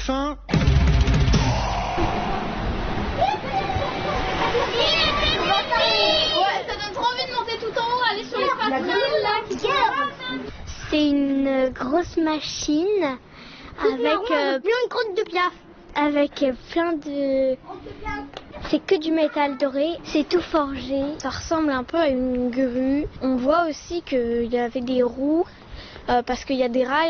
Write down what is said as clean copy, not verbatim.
fin. Ça donne trop envie de monter tout en haut, aller sur les passerelles là qui sont... C'est une grosse machine avec plein de crottes de piaf. Avec plein de... C'est que du métal doré, c'est tout forgé. Ça ressemble un peu à une grue. On voit aussi qu'il y avait des roues parce qu'il y a des rails.